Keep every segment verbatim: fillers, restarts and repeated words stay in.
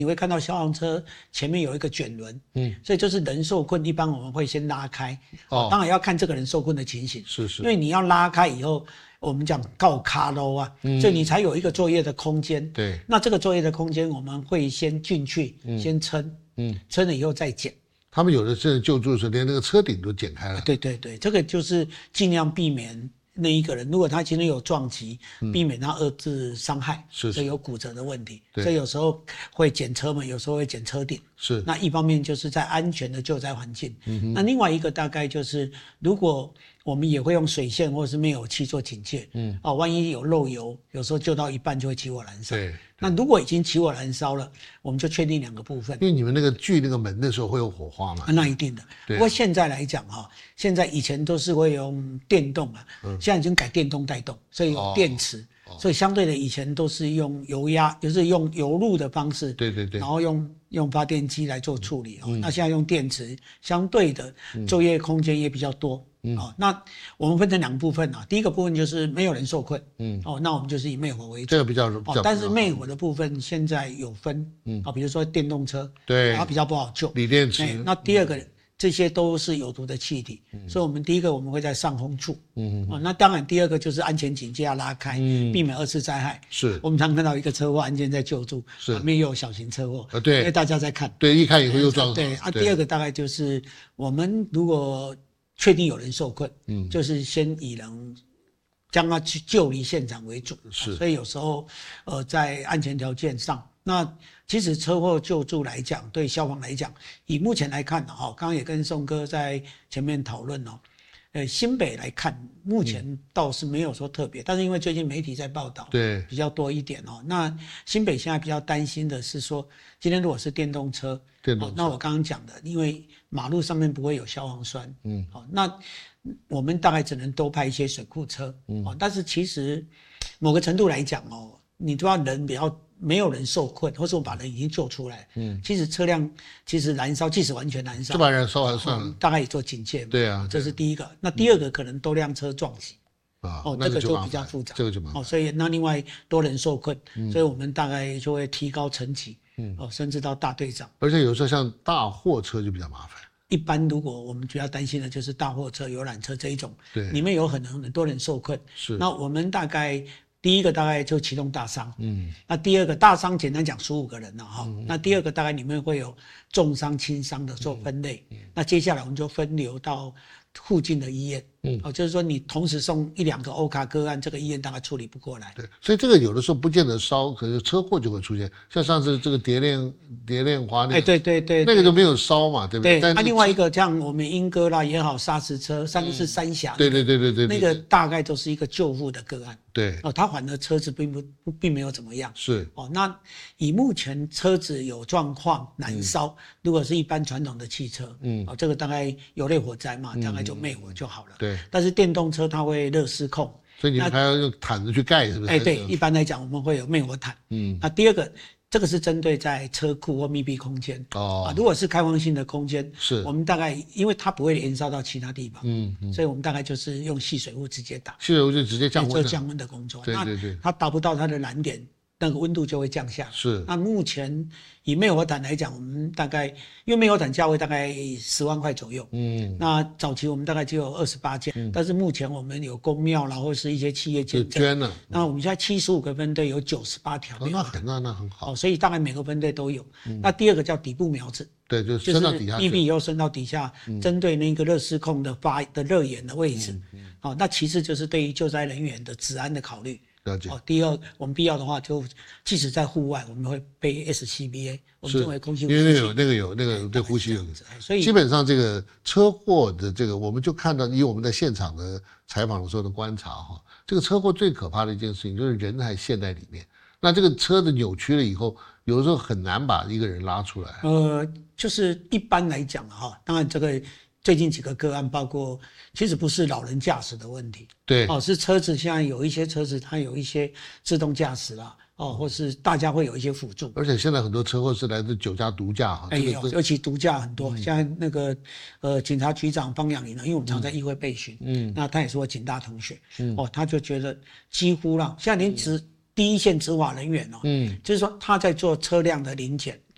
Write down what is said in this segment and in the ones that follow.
你会看到消防车前面有一个卷轮，嗯，所以就是人受困，一般我们会先拉开，哦，当然要看这个人受困的情形， 是是， 因为你要拉开以后，我们讲告卡喽啊，嗯，所以你才有一个作业的空间， 对， 那这个作业的空间我们会先进去，嗯、先撑，嗯，撑了以后再剪。 他们有的是救助的时候，连那个车顶都剪开了。 对对对，这个就是尽量避免那一个人，如果他今天有撞击，嗯、避免他二次伤害， 是， 所以有骨折的问题，所以有时候会剪车门，有时候会剪车顶。 是， 那一方面就是在安全的救灾环境，嗯、那另外一个大概就是如果我们也会用水线或是灭火器做警戒，嗯，哦，万一有漏油，有时候救到一半就会起火燃烧。 对， 那如果已经起火燃烧了，我们就确定两个部分。 因为你们那个锯那个门的时候会有火花嘛？ 啊、那一定的。不过现在来讲哈，现在以前都是会用电动啊，嗯、现在已经改电动带动，所以有电池。哦，所以相对的，以前都是用油压，就是用油路的方式， 对对对， 然后用用发电机来做处理。嗯、哦，那现在用电池，相对的作业空间也比较多。嗯，哦，那我们分成两个部分啊。第一个部分就是没有人受困，嗯，哦，那我们就是以灭火为主， 这个比较比较。 哦，但是灭火的部分现在有分，嗯，啊、哦，比如说电动车， 对， 它比较不好救， 锂电池。 那第二个。嗯，这些都是有毒的气体，嗯、所以我们第一个我们会在上风处，嗯嗯、哦，那当然第二个就是安全警戒要拉开，嗯、避免二次灾害。 是， 我们常看到一个车祸案件在救助， 是， 旁边又有小型车祸， 啊对， 因为大家在看， 对，一看以后又撞。 对啊，第二个大概就是我们如果确定有人受困，嗯，就是先以人将他去救离现场为主， 是， 所以有时候呃在安全条件上。那其实车祸救助来讲，对消防来讲，以目前来看哈，刚刚也跟宋哥在前面讨论哦，呃，新北来看，目前倒是没有说特别，嗯、但是因为最近媒体在报道， 对， 比较多一点哦。那新北现在比较担心的是说，今天如果是电动车， 电动车， 哦、那我刚刚讲的，因为马路上面不会有消防栓，嗯，好、哦，那我们大概只能多派一些水库车，嗯，哦，但是其实某个程度来讲哦，你都要人比较。没有人受困，或是我把人已经救出来，嗯，其实车辆其实燃烧，即使完全燃烧， 就把人烧完算了， 大概也做警戒嘛， 对啊， 这是第一个。那第二个可能多辆车撞击，啊，哦，这个就比较复杂， 这个就麻烦， 哦，所以那另外多人受困，所以我们大概就会提高层级，嗯，哦，甚至到大队长。 而且有时候像大货车就比较麻烦。 一般如果我们主要担心的就是大货车、游览车这一种， 对， 里面有很多很多人受困， 是。 那我们大概。第一个大概就启动大伤，嗯，那第二个大伤简单讲十五个人了哈，嗯、那第二个大概里面会有重伤、轻伤的做分类，嗯、那接下来我们就分流到附近的医院，嗯，哦，就是说你同时送一两个欧卡个案，这个医院大概处理不过来， 对，所以这个有的时候不见得烧，可是车祸就会出现，像上次这个蝶恋蝶恋花那个， 哎，对对对， 那个都没有烧嘛，对不对？ 对，那、啊、另外一个像我们莺歌啦也好，砂石车，三个是三峡、那个，对对对对对， 那个大概都是一个救护的个案。 对哦，他反而车子并不并没有怎么样。 是哦，那以目前车子有状况燃烧，嗯、如果是一般传统的汽车，嗯，哦，这个大概有类火灾嘛，嗯、大概就灭火就好了。 对， 但是电动车它会热失控， 所以你们还要用毯子去盖，是不是？ 哎，对，一般来讲我们会有灭火毯。嗯，那第二个。这个是针对在车库或密闭空间哦、啊，如果是开放性的空间， 是我们大概因为它不会延烧到其他地方，嗯嗯，所以我们大概就是用细水壶直接打， 细水壶就直接降温， 做降温的工作。 对对对， 它达不到它的燃点，那个温度就会降下。 是。 那目前以灭火毯来讲，我们大概因为灭火毯价位大概十万块左右，嗯，那早期我们大概只有二十八件，嗯、但是目前我们有公庙啦，或是一些企业捐捐了， 那我们现在七十五个分队有九十八条， 哦，那很那那很好， 哦，所以大概每个分队都有。嗯、那第二个叫底部苗子， 对，就是伸到底下， 密闭以后伸到底下，嗯、针对那个热失控的发的热源的位置，嗯嗯、哦，那其次就是对于救灾人员的治安的考虑。 了解。 哦，第二，我们必要的话，就即使在户外，我们会背 S C B A， 我们称为空气呼吸器， 因为那个有那个有那个对呼吸有， 所以基本上这个车祸的这个，我们就看到以我们在现场的采访的时候的观察哈，这个车祸最可怕的一件事情就是人还陷在里面，那这个车子扭曲了以后，有的时候很难把一个人拉出来。 呃，就是一般来讲哈，当然这个。最近几个个案，包括其实不是老人驾驶的问题， 对， 哦，是车子现在有一些车子它有一些自动驾驶啦，哦，或是大家会有一些辅助。 而且现在很多车祸是来自酒驾、毒驾哈， 哎有，尤其毒驾很多。嗯、现在那个呃警察局长方养林呢，因为我们常在议会备询，嗯，那他也是我警大同学，嗯，哦，他就觉得几乎啦，现在连执、嗯、第一线执法人员哦，嗯，就是说他在做车辆的临检。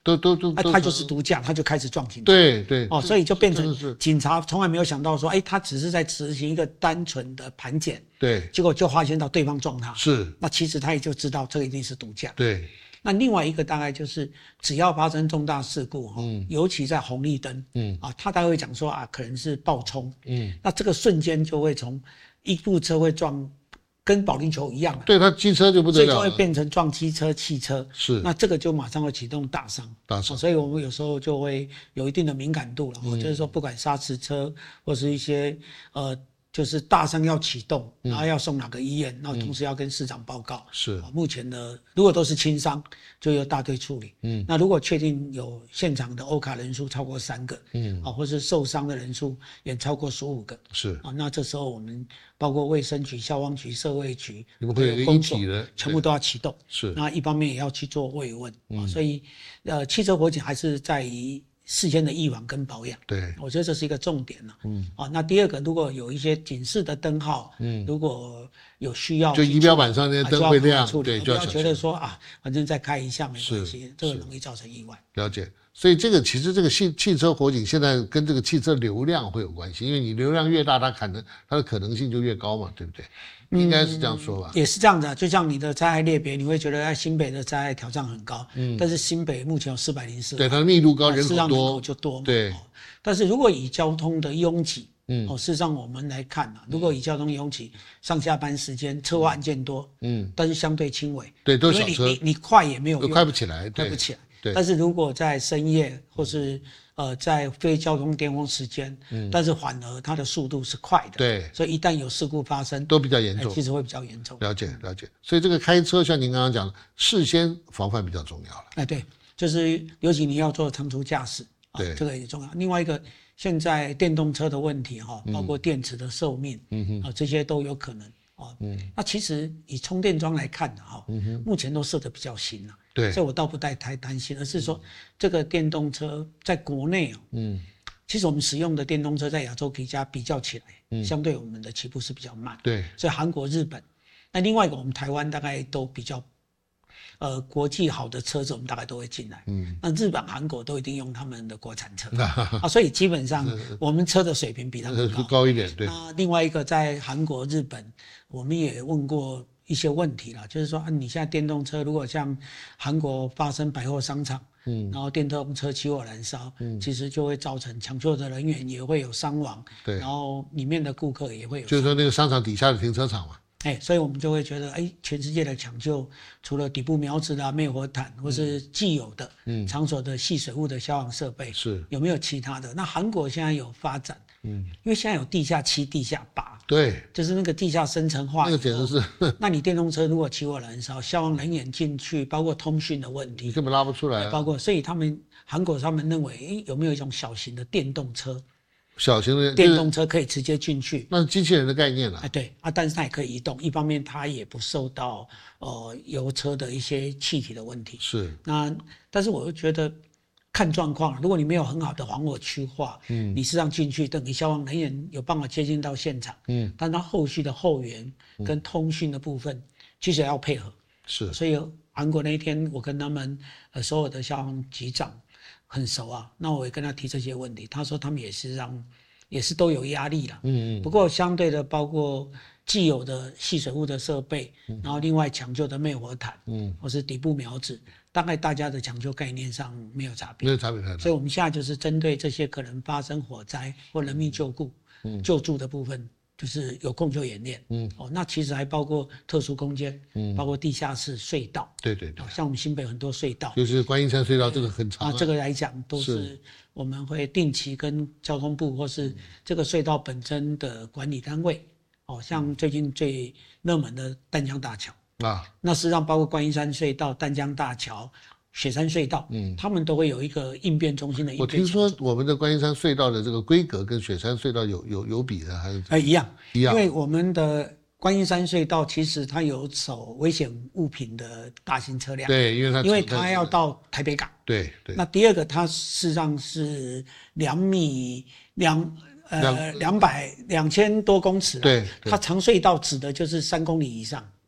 都都都， 啊，他就是毒驾，他就开始撞警察。 对对， 哦，所以就变成警察从来没有想到说，哎，他只是在执行一个单纯的盘检， 对， 结果就发现到对方撞他， 是， 那其实他也就知道这个一定是毒驾。 对， 那另外一个大概就是，只要发生重大事故，嗯，尤其在红绿灯，嗯啊，他大概会讲说啊，可能是爆冲，嗯，那这个瞬间就会从一部车会撞。跟保龄球一样， 对，它机车就不得了了， 所以就会变成撞机车、汽车。 是， 那这个就马上会启动大伤。 大伤、哦， 所以我们有时候就会有一定的敏感度了。嗯、就是说，不管砂石车或是一些呃，就是大伤要启动，然后要送哪个医院，然后同时要跟市长报告。 是、 嗯，目前的如果都是轻伤，就由大队处理。嗯，那如果确定有现场的欧卡人数超过三个，嗯，啊，或是受伤的人数也超过十五个， 是啊，那这时候我们。包括卫生局、消防局、社会局， 你们会有一个一体的， 全部都要启动。 是， 那一方面也要去做慰问、嗯啊、所以，呃，汽车火警还是在于事先的预防跟保养。 对， 我觉得这是一个重点了。嗯，啊，那第二个，如果有一些警示的灯号，嗯，如果有需要， 就仪表板上那些灯会亮， 啊、 对， 就要觉得说啊，反正再开一下没关系，这个容易造成意外。 了解。所以这个其实这个汽汽车火警现在跟这个汽车流量会有关系，因为你流量越大，它可能它的可能性就越高嘛，对不对？应该是这样说吧。 嗯、也是这样的，就像你的灾害类别，你会觉得在新北的灾害挑战很高，嗯，但是新北目前有四百零四， 对，它的密度高，人口多， 人口就多嘛， 对、 哦。但是如果以交通的拥挤，嗯，哦，事实上我们来看啊，如果以交通拥挤，上下班时间车祸案件多，嗯，但是相对轻微， 对，都是小车， 因为你你你快也没有用， 快不起来， 快不起来。 对， 但是如果在深夜或是呃在非交通巅峰时间，嗯，但是反而它的速度是快的， 对， 所以一旦有事故发生， 都比较严重， 其实会比较严重。 了解了解，所以这个开车像您刚刚讲的，事先防范比较重要了。 哎，对，就是尤其你要做长途驾驶， 对、啊， 这个也重要。另外一个，现在电动车的问题哈，包括电池的寿命，嗯哼，啊这些都有可能。哦，嗯，那其实以充电桩来看的哈，嗯哼，目前都设得比较新了， 对， 所以我倒不太太担心，而是说这个电动车在国内哦，嗯，其实我们使用的电动车在亚洲国家比较起来，嗯，相对我们的起步是比较慢， 对， 所以韩国、日本，那另外一个我们台湾大概都比较，呃，国际好的车子我们大概都会进来，嗯，那日本、韩国都一定用他们的国产车啊，所以基本上我们车的水平比他们高高一点，对。 那另外一个在韩国、日本。我们也问过一些问题了，就是说啊，你现在电动车如果像韩国发生百货商场，嗯，然后电动车起火燃烧，嗯，其实就会造成抢救的人员也会有伤亡， 对， 然后里面的顾客也会有， 就是说那个商场底下的停车场嘛， 哎，所以我们就会觉得，哎，全世界的抢救除了底部苗子啦、灭火毯或是既有的，嗯，场所的细水雾的消防设备， 是有没有其他的？那韩国现在有发展，嗯，因为现在有地下七、地下八。 对， 就是那个地下深层化， 那个简直是。 那你电动车如果起火燃烧，消防人员进去，包括通讯的问题， 你根本拉不出来、啊。 包括，所以他们韩国他们认为，诶，有没有一种小型的电动车？ 小型的电动车可以直接进去， 那是机器人的概念了。 哎，对啊，但是它也可以移动，一方面它也不受到呃油车的一些气体的问题。 是。 那但是我又觉得。看状况，如果你没有很好的防火区划，嗯，你实际上进去，等于消防人员有办法接近到现场，嗯，但他后续的后援跟通讯的部分，嗯、其实也要配合， 是。 所以韩国那一天，我跟他们呃所有的消防局长很熟啊，那我也跟他提这些问题，他说他们也是让，也是都有压力啦，嗯嗯。不过相对的，包括既有的细水雾的设备，嗯、然后另外抢救的灭火毯，嗯，或是底部苗子。大概大家的抢救概念上没有差别， 没有差别太大。 所以我们现在就是针对这些可能发生火灾或人命救护、嗯、救助的部分，就是有空就演练。嗯，哦，那其实还包括特殊空间，嗯，包括地下室隧道。 对对对， 像我们新北很多隧道， 就是观音山隧道这个很长啊。 啊，这个来讲都是我们会定期跟交通部或是这个隧道本身的管理单位，哦，像最近最热门的淡江大桥。啊，那实际上包括观音山隧道、淡江大桥、雪山隧道，嗯，他们都会有一个应变中心的应变。 我听说我们的观音山隧道的这个规格跟雪山隧道有有有比的，还是？ 哎，一样一样。 因为我们的观音山隧道其实它有守危险物品的大型车辆， 对，因为它因为它要到台北港， 对对。 那第二个，它事实上是两米两。呃，两百两千多公尺， 对， 它长隧道指的就是三公里以上，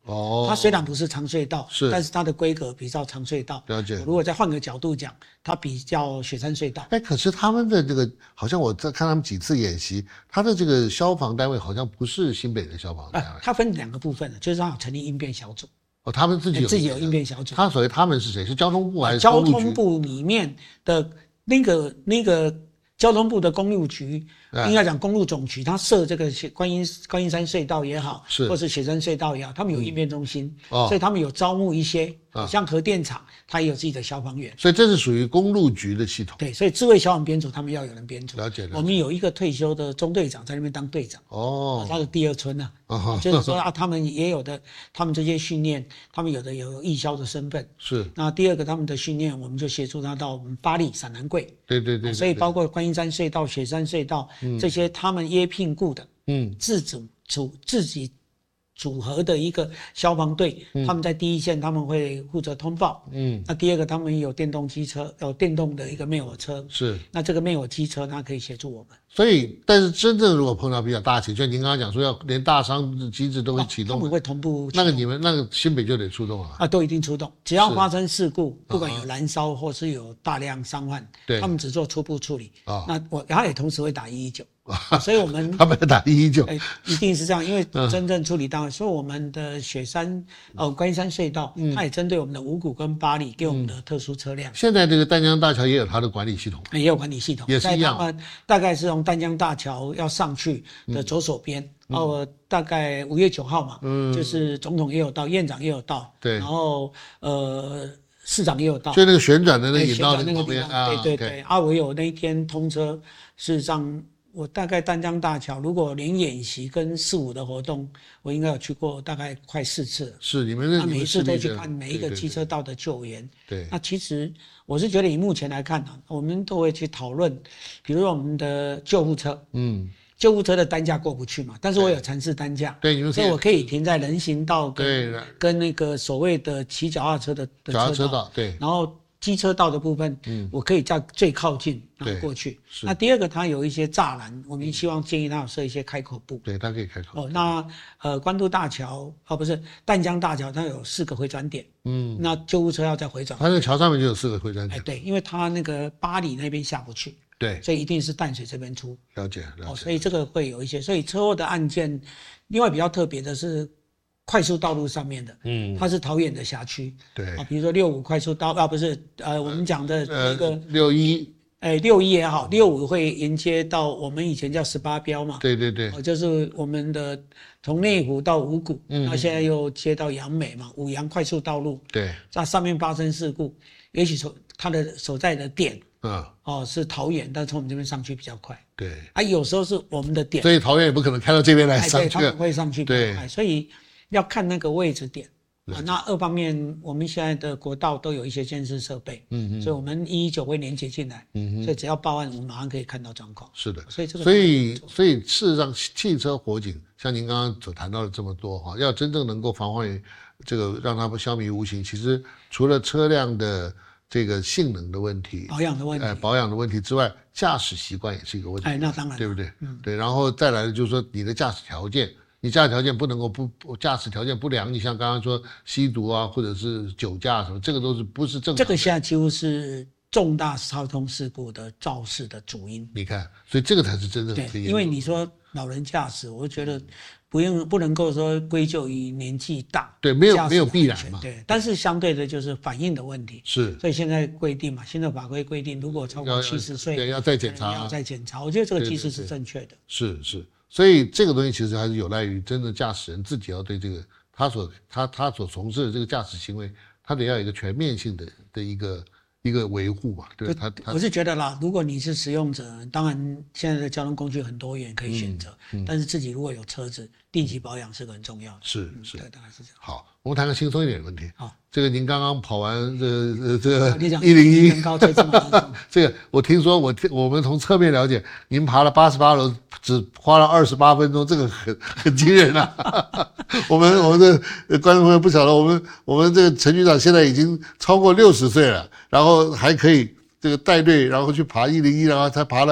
哦， 它虽然不是长隧道， 是， 但是它的规格比较长隧道。 了解。 如果再换个角度讲，它比较雪山隧道。 哎，可是他们的这个，好像我在看他们几次演习，他的这个消防单位好像不是新北的消防单位。 呃、它分两个部分，就是它有成立应变小组。 哦，他们自己有自己有应变小组。 他所谓他们是谁？是交通部还是交通部里面的那个那个交通部的公路局，应该讲公路总局，它设这个观音观音山隧道也好， 是或是雪山隧道也好，他们有应变中心， 嗯哦、 所以他们有招募一些，啊、像核电厂，它也有自己的消防员， 所以这是属于公路局的系统。 对，所以智慧消防编组他们要有人编组。 了解了解。 我们有一个退休的中队长在那边当队长， 哦， 他的第二春啊，哦、就是说啊，他们也有的，他们这些训练，他们有的有义消的身份。 是。 那第二个他们的训练，我们就协助他到我们八里、陕南桂。 对对 对, 对, 对。 所以包括观音山隧道、雪山隧道、嗯、这些，他们约聘雇的，嗯，自主组自己组合的一个消防队，嗯、他们在第一线他们会负责通报，嗯，那第二个他们有电动机车，有电动的一个灭火车， 是， 那这个灭火机车它可以协助我们。 所以，但是真正如果碰到比较大型，就您刚刚讲说要连大伤机制都会启动， 哦、他们会同步启动。 那个你们那个新北就得出动啊， 啊，都一定出动，只要发生事故，不管有燃烧或是有大量伤患，对，他们只做初步处理。啊，那我他也同时会打一一九。所以我们他们打一一九， 哎，一定是这样，因为真正处理到，所以我们的雪山呃观音山隧道，嗯、它也针对我们的五股跟八里给我们的特殊车辆。 嗯、现在这个淡江大桥也有它的管理系统， 也有管理系统， 也是一样。 他们大概是从淡江大桥要上去的左手边，嗯、然后大概五月九号嘛，嗯，就是总统也有到，院长也有到， 对， 然后呃市长也有到， 就那个旋转的那个引道那个地方，对对对。啊，我有那一天通车，事实上。我大概淡江大桥，如果连演习跟四五的活动，我应该有去过大概快四次了。 是你们那每一次都去看每一个机车道的救援。 对, 对, 对， 那其实我是觉得以目前来看呢、啊，我们都会去讨论，比如说我们的救护车，嗯，救护车的担架过不去嘛，但是我有城市担架， 对，你们所以我可以停在人行道跟跟那个所谓的骑脚踏车的的脚踏车道，对， 然后。机车道的部分，嗯，我可以在最靠近然后过去。那第二个，它有一些栅栏，我们希望建议它有设一些开口部。 对，它可以开口。 哦，那呃，关渡大桥哦，不是淡江大桥，它有四个回转点。嗯，那救护车要再回转。 它那个桥上面就有四个回转点。 哎，对，因为它那个八里那边下不去。 对， 所以一定是淡水这边出。 了解，了解。 哦，所以这个会有一些，所以车祸的案件，另外比较特别的是。快速道路上面的，嗯，它是桃园的辖区， 对啊，比如说六五快速道啊，不是，呃，我们讲的那个六一， 哎，六一也好，六五会迎接到我们以前叫十八标嘛， 对对对， 哦，就是我们的从内湖到五股，嗯，那现在又接到杨美嘛，五杨快速道路， 对， 在上面发生事故，也许所它的所在的点，嗯，哦是桃园，但从我们这边上去比较快， 对， 啊，有时候是我们的点， 所以桃园也不可能开到这边来上去， 哎、对，他们会上去比较快，所以。要看那个位置点啊，那二方面我们现在的国道都有一些监视设备，嗯嗯，所以我们一一九会连接进来，嗯嗯，所以只要报案，我们马上可以看到状况。 是的， 所以这个， 所以所以事实上，汽车火警像您刚刚所谈到的这么多哈，要真正能够防患于这个让它不消弭无形，其实除了车辆的这个性能的问题、 保养的问题、 哎保养的问题之外，驾驶习惯也是一个问题。 哎，那当然， 对不对？嗯，对，然后再来的就是说你的驾驶条件。你驾驶条件不能够不驾驶条件不良，你像刚刚说吸毒啊，或者是酒驾什么，这个都是不是正常的。 这个现在几乎是重大交通事故的肇事的主因。 你看，所以这个才是真正的。 对，因为你说老人驾驶，我觉得不用不能够说归咎于年纪大。 对，没有没有必然嘛。 对，但是相对的就是反应的问题。 是。 所以现在规定嘛，现在法规规定，如果超过七十岁， 对，要再检查， 要再检查。我觉得这个其实是正确的。 是是。所以这个东西其实还是有赖于真正驾驶人自己要对这个他所他他所从事的这个驾驶行为，他得要有一个全面性的的一个一个维护嘛，对他他。 我是觉得啦，如果你是使用者，当然现在的交通工具很多元可以选择，嗯嗯、但是自己如果有车子，定期保养是个很重要的。 是是， 对，大概是这样。 好，我们谈个轻松一点的问题。 好， 这个您刚刚跑完这这个一零一，这个我听说我我们从侧面了解，您爬了八十八楼，只花了二十八分钟，这个很很惊人啊！我们我们的观众朋友不晓得，我们我们这个陈局长现在已经超过六十岁了，然后还可以这个带队，然后去爬一零一，然后才爬了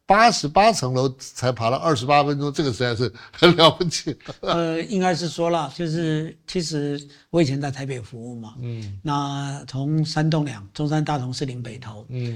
八十八层楼才爬了二十八分钟，这个实在是很了不起。 呃，应该是说了，就是其实我以前在台北服务嘛，嗯，那从三栋梁、中山大同、士林北投，嗯，